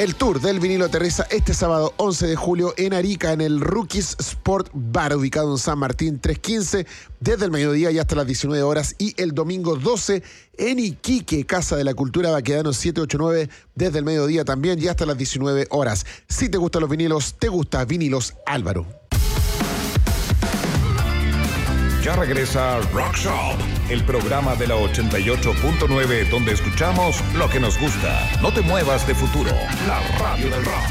El tour del vinilo aterriza este sábado 11 de julio en Arica, en el Rookies Sport Bar, ubicado en San Martín 315, desde el mediodía y hasta las 19 horas. Y el domingo 12 en Iquique, Casa de la Cultura Baquedano 789, desde el mediodía también y hasta las 19 horas. Si te gustan los vinilos, te gusta Vinilos Álvaro. Ya regresa Rock Shop, el programa de la 88.9 donde escuchamos lo que nos gusta. No te muevas de Futuro, la radio del rock.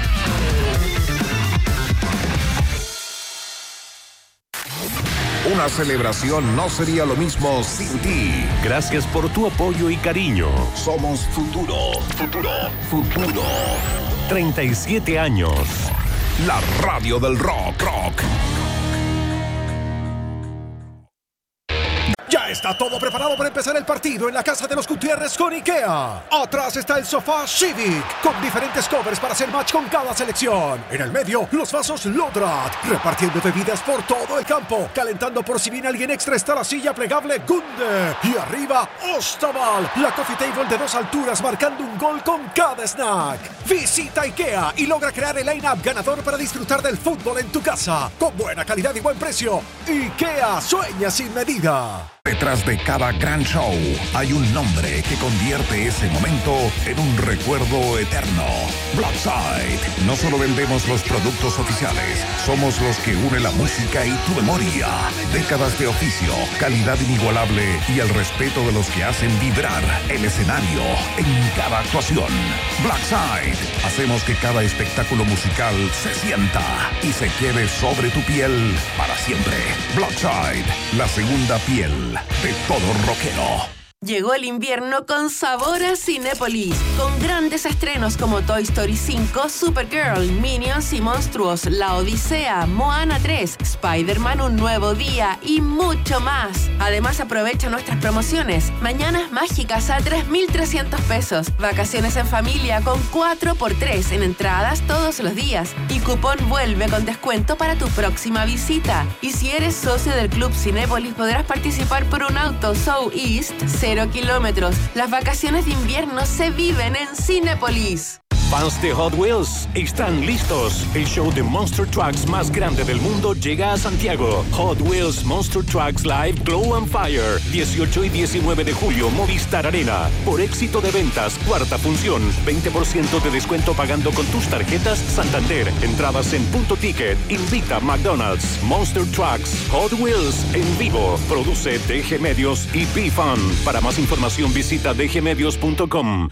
Una celebración no sería lo mismo sin ti. Gracias por tu apoyo y cariño. Somos Futuro. 37 años. La radio del rock. Ya está todo preparado para empezar el partido en la casa de los Gutiérrez con IKEA. Atrás está el sofá Civic, con diferentes covers para hacer match con cada selección. En el medio, los vasos Lodrat, repartiendo bebidas por todo el campo. Calentando por si viene alguien extra está la silla plegable Gunde. Y arriba, Ostaval, la coffee table de 2 alturas, marcando un gol con cada snack. Visita IKEA y logra crear el line-up ganador para disfrutar del fútbol en tu casa. Con buena calidad y buen precio. IKEA sueña sin medida. Detrás de cada gran show hay un nombre que convierte ese momento en un recuerdo eterno. Blackside. No solo vendemos los productos oficiales, somos los que unen la música y tu memoria. Décadas de oficio, calidad inigualable y el respeto de los que hacen vibrar el escenario en cada actuación. Blackside. Hacemos que cada espectáculo musical se sienta y se quede sobre tu piel para siempre. Blackside, la segunda piel de todo rockero. Llegó el invierno con sabor a Cinépolis, con grandes estrenos como Toy Story 5, Supergirl, Minions y Monstruos, La Odisea, Moana 3, Spider-Man Un Nuevo Día y mucho más. Además, aprovecha nuestras promociones. Mañanas mágicas a 3.300 pesos. Vacaciones en familia con 4x3 en entradas todos los días. Y cupón vuelve con descuento para tu próxima visita. Y si eres socio del Club Cinépolis, podrás participar por un auto So East 0 kilómetros. Las vacaciones de invierno se viven en Cinépolis. Fans de Hot Wheels están listos. El show de Monster Trucks más grande del mundo llega a Santiago. Hot Wheels Monster Trucks Live Glow and Fire. 18 y 19 de julio, Movistar Arena. Por éxito de ventas, cuarta función. 20% de descuento pagando con tus tarjetas Santander. Entradas en Punto Ticket. Invita McDonald's. Monster Trucks Hot Wheels en vivo. Produce DG Medios y B-Fun. Para más información visita dgmedios.com.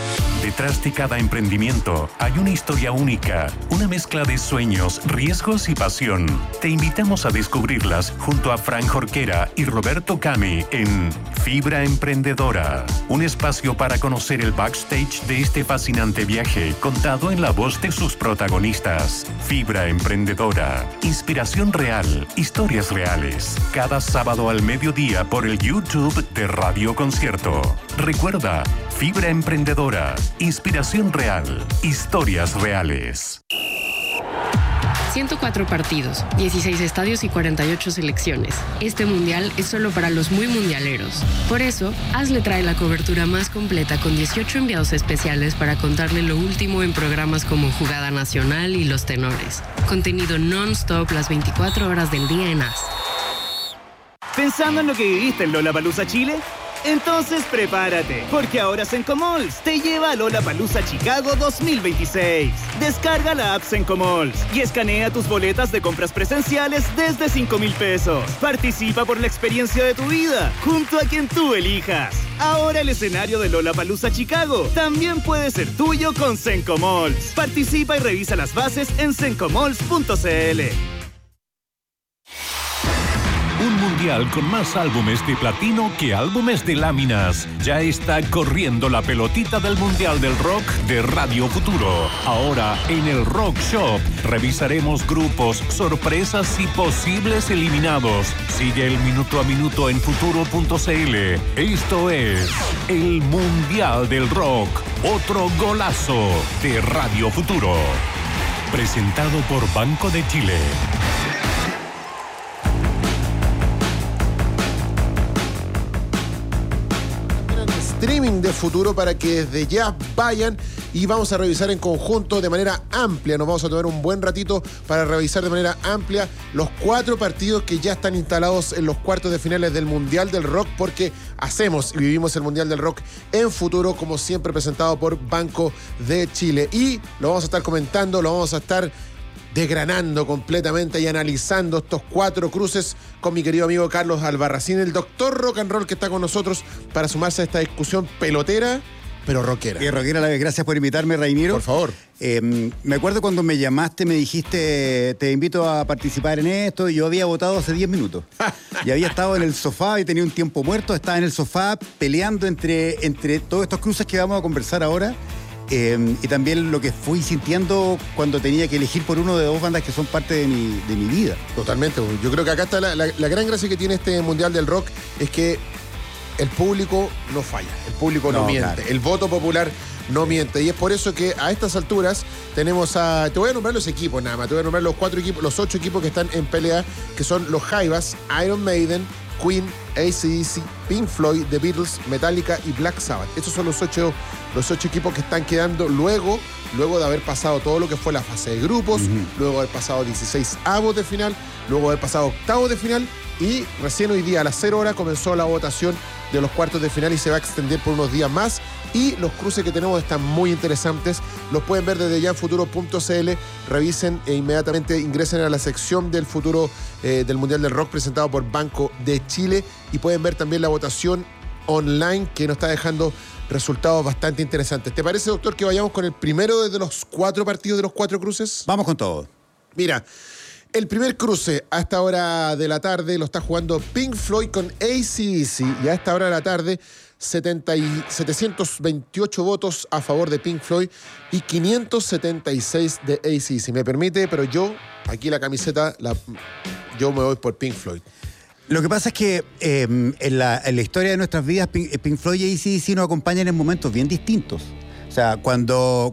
Detrás de cada emprendimiento hay una historia única, una mezcla de sueños, riesgos y pasión. Te invitamos a descubrirlas junto a Frank Jorquera y Roberto Cami en Fibra Emprendedora, un espacio para conocer el backstage de este fascinante viaje contado en la voz de sus protagonistas. Fibra Emprendedora, inspiración real, historias reales. Cada sábado al mediodía por el YouTube de Radio Concierto. Recuerda, Fibra Emprendedora, inspiración real, historias reales. 104 partidos, 16 estadios y 48 selecciones. Este mundial es solo para los muy mundialeros. Por eso, Hazle trae la cobertura más completa con 18 enviados especiales para contarle lo último en programas como Jugada Nacional y Los Tenores. Contenido non-stop las 24 horas del día en AS. ¿Pensando en lo que viviste en Lollapalooza Chile? Entonces prepárate, porque ahora Sencomalls te lleva a Lollapalooza Chicago 2026. Descarga la app Sencomalls y escanea tus boletas de compras presenciales desde 5,000 pesos. Participa por la experiencia de tu vida, junto a quien tú elijas. Ahora el escenario de Lollapalooza Chicago también puede ser tuyo con Sencomalls. Participa y revisa las bases en sencomalls.cl. Un mundial con más álbumes de platino que álbumes de láminas. Ya está corriendo la pelotita del Mundial del Rock de Radio Futuro. Ahora en el Rock Shop revisaremos grupos, sorpresas y posibles eliminados. Sigue el minuto a minuto en futuro.cl. Esto es el Mundial del Rock. Otro golazo de Radio Futuro. Presentado por Banco de Chile. streaming de futuro para que desde ya vayan y vamos a revisar en conjunto de manera amplia. Nos vamos a tomar un buen ratito para revisar de manera amplia los 4 partidos que ya están instalados en los cuartos de finales del Mundial del Rock, porque hacemos y vivimos el Mundial del Rock en futuro, como siempre presentado por Banco de Chile. Y lo vamos a estar comentando, lo vamos a estar desgranando completamente y analizando estos 4 cruces con mi querido amigo Carlos Albarracín, el doctor rock and roll, que está con nosotros para sumarse a esta discusión pelotera, pero rockera. Y rockera a la vez. Gracias por invitarme, Raimiro. Por favor. Me acuerdo cuando me llamaste, me dijiste, te invito a participar en esto, y yo había votado hace 10 minutos. Y había estado en el sofá y tenía un tiempo muerto, estaba en el sofá peleando entre todos estos cruces que vamos a conversar ahora. Y también lo que fui sintiendo cuando tenía que elegir por uno de 2 bandas que son parte de mi vida. Totalmente. Yo creo que acá está la gran gracia que tiene este Mundial del Rock, es que el público no falla, el público no miente, claro. El voto popular no miente. Y es por eso que a estas alturas tenemos te voy a nombrar los equipos nada más, te voy a nombrar los 4 equipos, los 8 equipos que están en pelea, que son los Jaivas, Iron Maiden, Queen, AC/DC, Pink Floyd, The Beatles, Metallica y Black Sabbath. Estos son los 8 equipos que están quedando luego de haber pasado todo lo que fue la fase de grupos, luego de haber pasado 16avos de final, luego de haber pasado octavos de final, y recién hoy día a las 0 horas comenzó la votación de los cuartos de final y se va a extender por unos días más. Y los cruces que tenemos están muy interesantes. Los pueden ver desde ya en futuro.cl. Revisen e inmediatamente ingresen a la sección del futuro del Mundial del Rock presentado por Banco de Chile. Y pueden ver también la votación online, que nos está dejando resultados bastante interesantes. ¿Te parece, doctor, que vayamos con el primero de los 4 partidos de los 4 cruces? Vamos con todo. Mira, el primer cruce a esta hora de la tarde lo está jugando Pink Floyd con AC/DC, y a esta hora de la tarde 728 votos a favor de Pink Floyd y 576 de AC/DC. Me permite, pero yo, aquí la camiseta, yo me voy por Pink Floyd. Lo que pasa es que en la historia de nuestras vidas, Pink Floyd y AC/DC nos acompañan en momentos bien distintos. O sea, cuando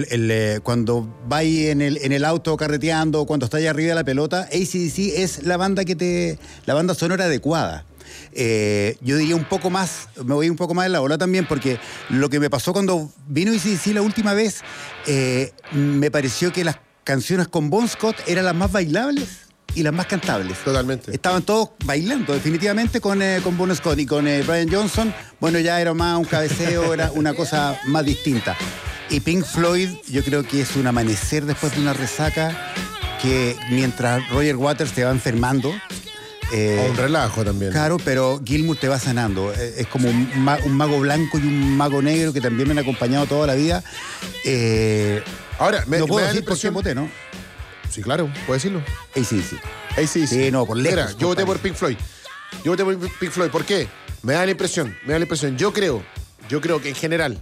vais en el auto carreteando, cuando estás allá arriba de la pelota, AC/DC es la banda sonora adecuada. Yo diría me voy un poco más en la ola también, porque lo que me pasó cuando vino AC/DC la última vez, me pareció que las canciones con Bon Scott eran las más bailables y las más cantables. Totalmente. Estaban todos bailando, definitivamente, con Bon Scott, y con Brian Johnson, bueno, ya era más un cabeceo, era una cosa más distinta. Y Pink Floyd, yo creo que es un amanecer después de una resaca, que mientras Roger Waters te va enfermando, un relajo también. Claro, pero Gilmour te va sanando. Es como un mago blanco y un mago negro que también me han acompañado toda la vida. Ahora, no puedo decir por quién voté, ¿no? Sí, claro, puedo decirlo. AC/DC. Sí, no, por lejos. Mira, yo voté por Pink Floyd. ¿Por qué? Me da la impresión. Yo creo que en general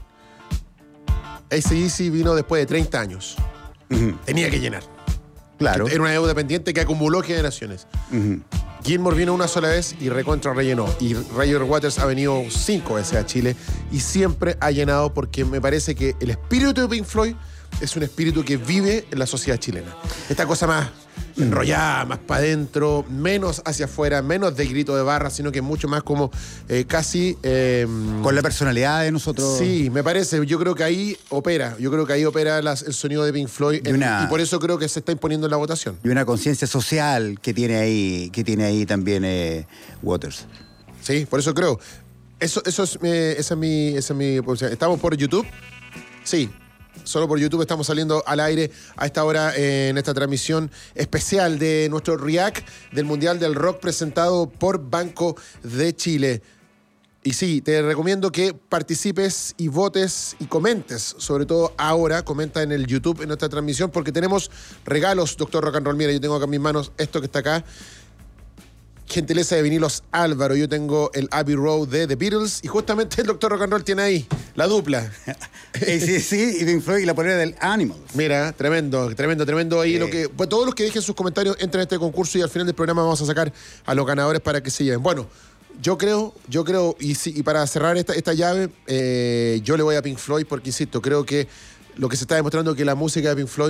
AC/DC vino después de 30 años. Tenía que llenar. Claro. Era una deuda pendiente que acumuló generaciones. Gilmour vino una sola vez y recontra rellenó. Y Roger Waters ha venido 5 veces a Chile y siempre ha llenado, porque me parece que el espíritu de Pink Floyd es un espíritu que vive en la sociedad chilena. Esta cosa más enrollada, más para adentro, menos hacia afuera, menos de grito de barra, sino que mucho más como casi... con la personalidad de nosotros. Sí, me parece. Yo creo que ahí opera. El sonido de Pink Floyd. Y por eso creo que se está imponiendo en la votación. Y una conciencia social que tiene ahí también Waters. Sí, por eso creo. Esa es mi posición. ¿Estamos por YouTube? Sí. Solo por YouTube estamos saliendo al aire a esta hora en esta transmisión especial de nuestro React del Mundial del Rock presentado por Banco de Chile. Y sí, te recomiendo que participes y votes y comentes, sobre todo ahora, comenta en el YouTube, en nuestra transmisión, porque tenemos regalos, doctor Rock and Roll. Mira, yo tengo acá en mis manos esto que está acá. Gentileza de vinilos Álvaro. Yo tengo el Abbey Road de The Beatles y justamente el doctor Rock and Roll tiene ahí la dupla. Sí, y Pink Floyd y la polera del Animals. Mira, tremendo ahí. Pues todos los que dejen sus comentarios entran a este concurso y al final del programa vamos a sacar a los ganadores para que se lleven. Bueno, yo creo, y para cerrar esta llave, yo le voy a Pink Floyd porque, insisto, creo que lo que se está demostrando es que la música de Pink Floyd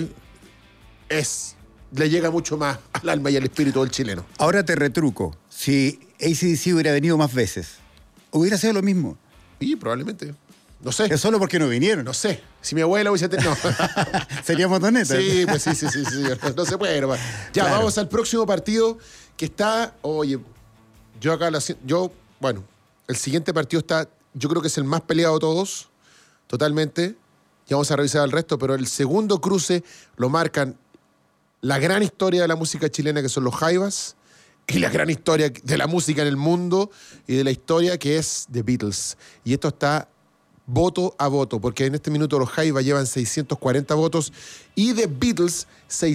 le llega mucho más al alma y al espíritu del chileno. Ahora te retruco. Si AC/DC hubiera venido más veces, hubiera sido lo mismo. Y probablemente. No sé. Es solo porque no vinieron. No sé. Si mi abuela hubiese tenido. No. Sería motoneta. Sí, pues sí. No se puede. No. Ya, claro. Vamos al próximo partido que está. Oye, yo acá bueno, el siguiente partido está. Yo creo que es el más peleado de todos. Totalmente. Ya vamos a revisar el resto, pero el segundo cruce lo marcan la gran historia de la música chilena, que son los Jaivas, y la gran historia de la música en el mundo y de la historia que es The Beatles. Y esto está voto a voto, porque en este minuto los Jaivas llevan 640 votos y The Beatles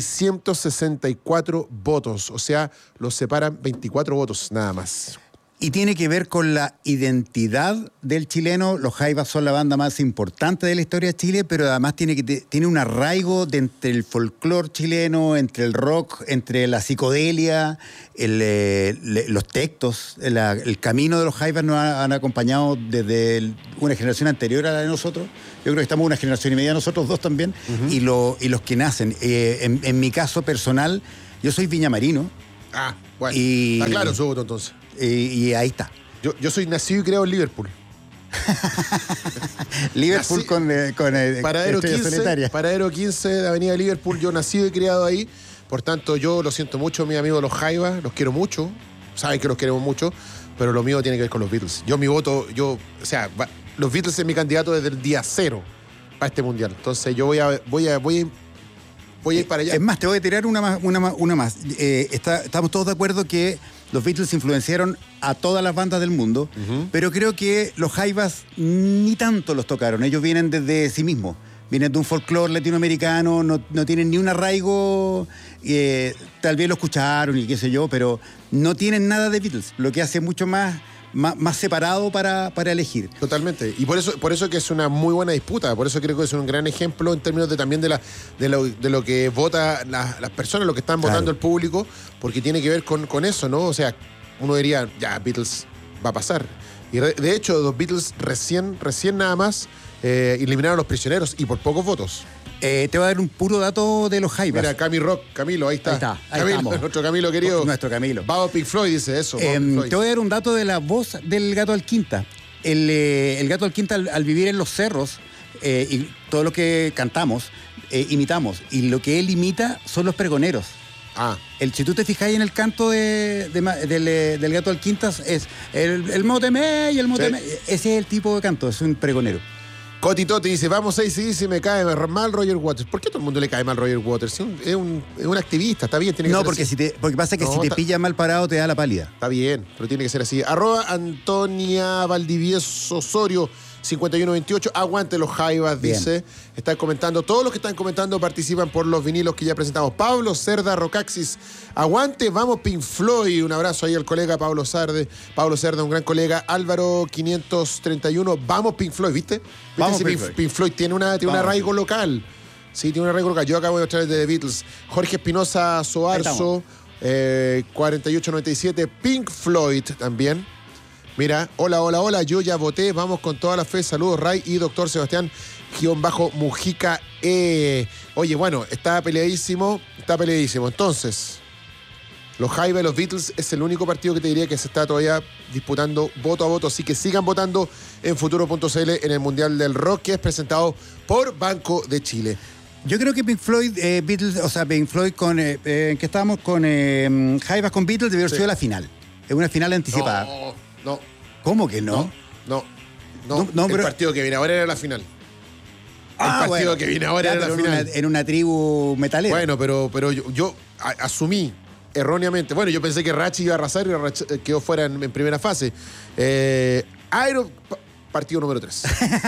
664 votos. O sea, los separan 24 votos nada más. Y tiene que ver con la identidad del chileno. Los Jaivas son la banda más importante de la historia de Chile, pero además tiene un arraigo entre el folclore chileno, entre el rock, entre la psicodelia, los textos. El camino de los Jaivas nos han acompañado desde una generación anterior a la de nosotros. Yo creo que estamos una generación y media nosotros dos también, y los que nacen. En mi caso personal, yo soy viñamarino. Ah, bueno, está claro su voto entonces. Y ahí está. Yo soy nacido y criado en Liverpool. Liverpool con Paradero 15, Paradero 15 de Avenida Liverpool. Yo nacido y criado ahí. Por tanto, yo lo siento mucho, mis amigos los Jaivas. Los quiero mucho. Saben que los queremos mucho. Pero lo mío tiene que ver con los Beatles. Yo mi voto, los Beatles es mi candidato desde el día 0 para este mundial. Entonces yo voy a ir para allá. Es más, te voy a tirar una más. Estamos todos de acuerdo que los Beatles influenciaron a todas las bandas del mundo, pero creo que los Jaivas ni tanto los tocaron. Ellos vienen desde sí mismos. Vienen de un folclore latinoamericano, no tienen ni un arraigo. Tal vez lo escucharon y qué sé yo, pero no tienen nada de Beatles, lo que hace mucho más separado para elegir. Totalmente. Y por eso que es una muy buena disputa. Por eso creo que es un gran ejemplo en términos también de lo que vota las personas, lo que están votando el público, porque tiene que ver con eso, ¿no? O sea, uno diría, ya, Beatles va a pasar. Y de hecho, los Beatles recién nada más eliminaron a Los Prisioneros y por pocos votos. Te voy a dar un puro dato de los Jaivas. Mira, Camilo, ahí está. Ahí estamos. Nuestro Camilo querido. Nuestro Camilo. Vamos, Pink Floyd dice eso. Te voy a dar un dato de la voz del Gato Alquinta. El Gato Alquinta, al vivir en los cerros, y todo lo que cantamos, imitamos. Y lo que él imita son los pregoneros. Si tú te fijáis en el canto del Gato Alquinta, es el moteme y el moteme. Sí. Ese es el tipo de canto, es un pregonero. Coti Toti dice, vamos AC/DC, me cae mal Roger Waters. ¿Por qué a todo el mundo le cae mal Roger Waters? Es un activista, está bien, tiene que ser porque así. Porque pasa que si te pilla mal parado te da la pálida. Está bien, pero tiene que ser así. @Antonia Valdivieso Osorio 5128, aguante los Jaivas, dice. Están comentando, todos los que están comentando participan por los vinilos que ya presentamos. Pablo Cerda Rocaxis, aguante, vamos Pink Floyd. Un abrazo ahí al colega Pablo Cerda, un gran colega. Álvaro 531, vamos Pink Floyd, ¿viste? Vamos Pink Floyd tiene un arraigo local. Sí, tiene un arraigo local. Yo acabo de mostrar de The Beatles. Jorge Espinosa Soarzo, 4897, Pink Floyd también. Mira, hola, yo ya voté, vamos con toda la fe, saludos Ray y doctor Sebastián _Mujica. Oye, bueno, está peleadísimo. Entonces, los Jaivas, los Beatles, es el único partido que te diría que se está todavía disputando voto a voto, así que sigan votando en futuro.cl en el Mundial del Rock, que es presentado por Banco de Chile. Yo creo que Pink Floyd, Beatles, o sea, Pink Floyd que estábamos con Jaivas con Beatles, debió haber sido la final. Es una final anticipada. No. ¿Cómo que no? No, el partido que viene ahora era la final. Que viene ahora era la final. En una tribu metalera. Bueno, pero yo asumí erróneamente. Bueno, yo pensé que Rachi iba a arrasar y quedó fuera en primera fase. Partido número 3.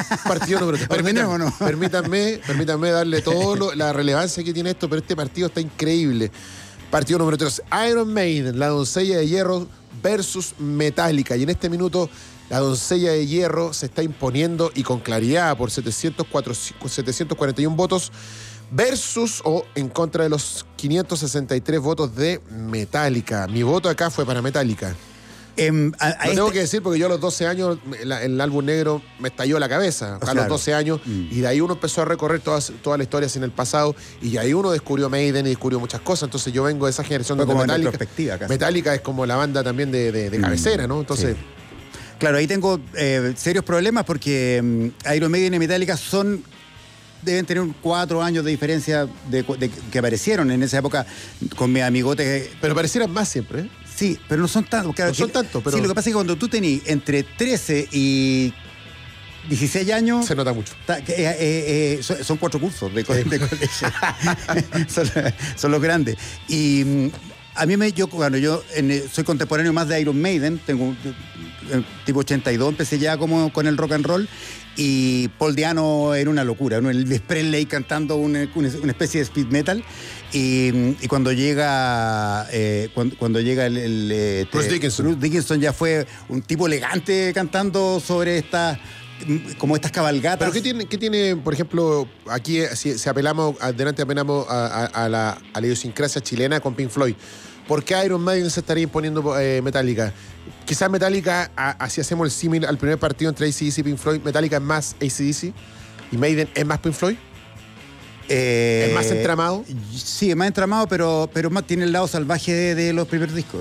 Permítanme darle toda la relevancia que tiene esto, pero este partido está increíble. Partido número 3. Iron Maiden, la doncella de hierro versus Metallica. Y en este minuto la doncella de hierro se está imponiendo y con claridad por 741 votos versus o en contra de los 563 votos de Metallica. Mi voto acá fue para Metallica. Lo tengo que decir porque yo a los 12 años el álbum negro me estalló la cabeza a los 12 años y de ahí uno empezó a recorrer todas las historias en el pasado y ahí uno descubrió Maiden y descubrió muchas cosas. Entonces yo vengo de esa generación de Metallica. Metallica es como la banda también de cabecera, ¿no? Entonces... Sí. Claro, ahí tengo serios problemas porque Iron Maiden y Metallica deben tener 4 años de diferencia de que aparecieron en esa época con mi amigote. Pero parecieran más siempre, ¿eh? Sí, pero no son tantos. Claro, no son tantos, pero... Sí, lo que pasa es que cuando tú tenés entre 13 y 16 años... Se nota mucho. Son 4 cursos de colegio. son los grandes. Y a mí cuando yo soy contemporáneo más de Iron Maiden, tengo tipo 82, empecé ya como con el rock and roll, y Paul Diano era una locura, ¿no? Elvis Presley cantando una especie de speed metal, y cuando llega Bruce Dickinson ya fue un tipo elegante cantando sobre estas cabalgatas. Pero ¿qué tiene, por ejemplo, aquí si apelamos a la idiosincrasia chilena con Pink Floyd? ¿Por qué Iron Maiden se estaría imponiendo Metallica? Quizás Metallica, así hacemos el símil al primer partido entre AC/DC y Pink Floyd, Metallica es más AC/DC y Maiden es más Pink Floyd. ¿Es más entramado? Sí, es más entramado, pero más tiene el lado salvaje de los primeros discos.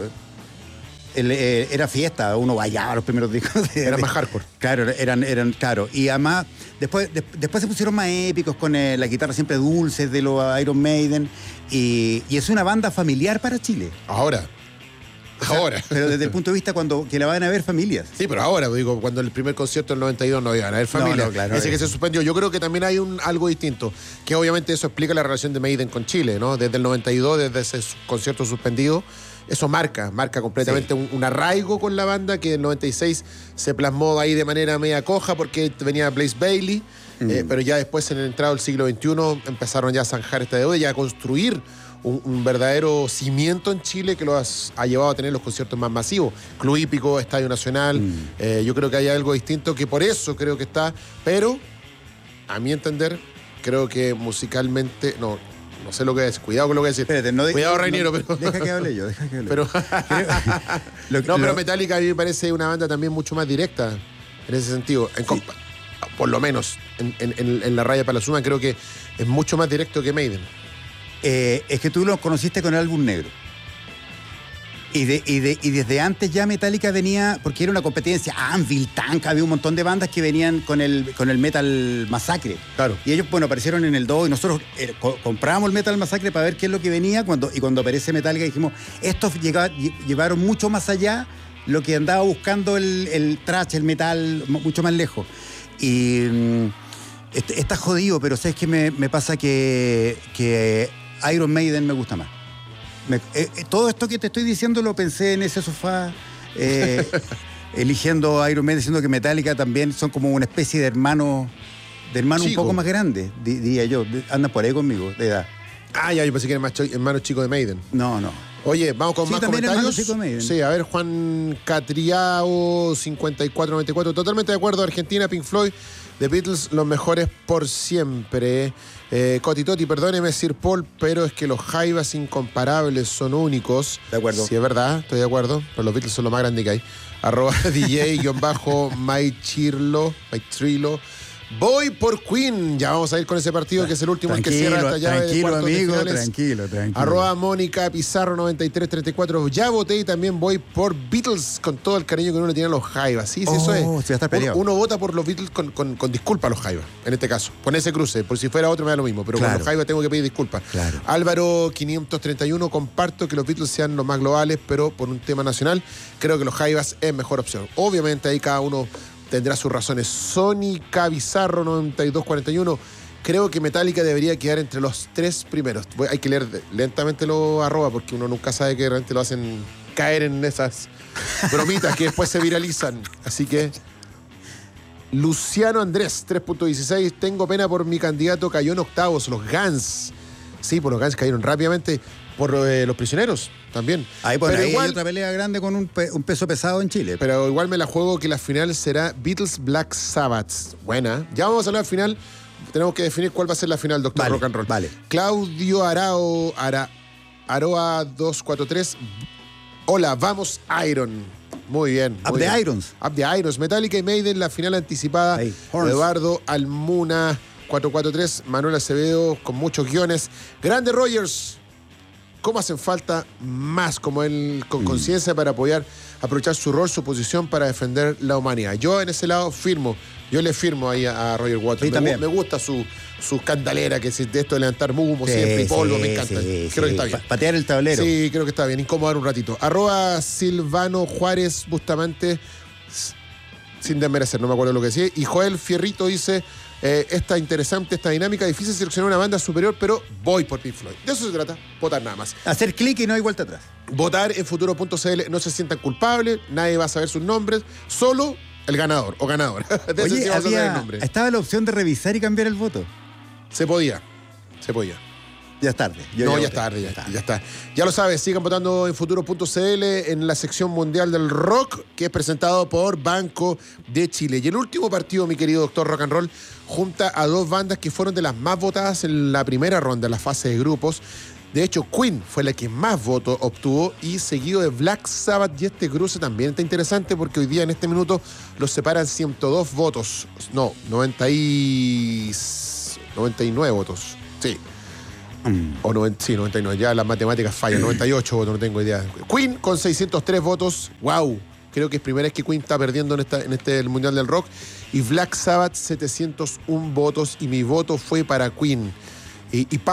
Era fiesta, uno bailaba los primeros discos. Era más hardcore. Claro, eran claro. Y además, después se pusieron más épicos con la guitarra siempre dulce de los Iron Maiden. Y es una banda familiar para Chile. Ahora. Pero desde el punto de vista que la van a ver familias. Sí, pero ahora, digo, cuando el primer concierto en el 92 no iban a ver familias. No, claro. Ese que se suspendió. Yo creo que también hay algo distinto. Que obviamente eso explica la relación de Maiden con Chile, ¿no? Desde el 92, desde ese concierto suspendido. Eso marca completamente un arraigo con la banda que en el 96 se plasmó ahí de manera media coja porque venía Blaze Bayley, pero ya después en el entrado del siglo XXI empezaron ya a zanjar esta deuda y a construir un verdadero cimiento en Chile que ha llevado a tener los conciertos más masivos. Club Hípico, Estadio Nacional, yo creo que hay algo distinto que por eso creo que está, pero a mi entender creo que musicalmente no sé lo que es. Cuidado con lo que es. Espérate, cuidado, Reiniero, pero... Deja que hable yo. Pero Metallica a mí me parece una banda también mucho más directa en ese sentido. Por lo menos en la raya para la suma creo que es mucho más directo que Maiden. Es que tú lo conociste con el álbum negro. Y desde antes ya Metallica venía, porque era una competencia, Anvil, Tank, había un montón de bandas que venían con el Metal Massacre. Claro. Y ellos, aparecieron en el 2 y nosotros comprábamos el Metal Massacre para ver qué es lo que venía. Cuando aparece Metallica dijimos, estos llevaron mucho más allá lo que andaba buscando el thrash, el metal, mucho más lejos. Y está jodido, pero ¿sabes qué me pasa? Que Iron Maiden me gusta más. Todo esto que te estoy diciendo lo pensé en ese sofá, eligiendo a Iron Maiden, diciendo que Metallica también son como una especie de hermano un poco más grande, diría yo. Andan por ahí conmigo, de edad. Ya, yo pensé que era hermano chico de Maiden. No. Oye, vamos con más comentarios. Chico de Maiden. Sí, a ver, Juan Catriao, 5494, totalmente de acuerdo. Argentina, Pink Floyd, The Beatles, los mejores por siempre. Cotitoti, perdóneme, Sir Paul, pero es que los Jaivas incomparables son únicos. De acuerdo. Sí, es verdad, estoy de acuerdo, pero los Beatles son lo más grande que hay. @DJ_Maitrilo. Voy por Queen. Ya vamos a ir con ese partido que es el último, el que cierra esta llave de cuartos de finales. Tranquilo. @Mónica Pizarro 9334. Ya voté y también voy por Beatles con todo el cariño que uno le tiene a los Jaivas. Sí, eso es. Sí, está peleado. Uno vota por los Beatles con disculpa a los Jaivas, en este caso. Con ese cruce. Por si fuera otro me da lo mismo. Pero con los Jaivas tengo que pedir disculpas. Claro. Álvaro 531, comparto que los Beatles sean los más globales, pero por un tema nacional, creo que los Jaivas es mejor opción. Obviamente ahí cada uno tendrá sus razones. Sónica Bizarro 9241. Creo que Metallica debería quedar entre los 3 primeros. Hay que leer lentamente los arroba porque uno nunca sabe que realmente lo hacen caer en esas bromitas que después se viralizan. Así que Luciano Andrés 3.16. Tengo pena por mi candidato, cayó en octavos. Los Guns. Sí, pues los Guns cayeron rápidamente por los prisioneros también. Ahí hay otra pelea grande con un peso pesado en Chile. Pero igual me la juego que la final será Beatles Black Sabbath. Buena. Ya vamos a hablar final. Tenemos que definir cuál va a ser la final, doctor Rock and Roll. Vale. Claudio Aroa 243. Hola, vamos Iron. Muy bien. Up the Irons. Up the Irons. Metallica y Maiden, la final anticipada. Hey, Eduardo Almuna 443. Manuel Acevedo con muchos guiones. Grande Rogers. cómo hacen falta más como él con conciencia para aprovechar su rol, su posición para defender la humanidad. Yo en ese lado yo le firmo ahí a Roger Waters. Me gusta su escandalera, que es de esto de levantar humo siempre y polvo, me encanta. Creo que está bien. Patear el tablero. Sí, creo que está bien, incomodar un ratito. @Silvano Juárez Bustamante, sin desmerecer, no me acuerdo lo que decía. Y Joel Fierrito dice, esta interesante, esta dinámica, difícil seleccionar una banda superior, pero voy por Pink Floyd. De eso se trata, votar nada más. Hacer clic y no hay vuelta atrás. Votar en futuro.cl, no se sientan culpables, nadie va a saber sus nombres, solo el ganador o ganadora. De Oye, ese sí vamos a saber el nombre. estaba la opción de revisar y cambiar el voto. Se podía. Ya es tarde. Ya es tarde, ya está. Ya lo sabes, sigan votando en futuro.cl en la sección mundial del rock, que es presentado por Banco de Chile. Y el último partido, mi querido doctor Rock and Roll, junta a dos bandas que fueron de las más votadas en la primera ronda, en la fase de grupos. De hecho, Queen fue la que más votos obtuvo, y seguido de Black Sabbath, y este cruce también está interesante porque hoy día en este minuto los separan 102 votos. No, 99 votos. Sí. O 99, ya las matemáticas fallan. 98 votos, no tengo idea. Queen con 603 votos. ¡Wow! Creo que es primera vez que Queen está perdiendo en el Mundial del Rock. Y Black Sabbath, 701 votos. Y mi voto fue para Queen. Y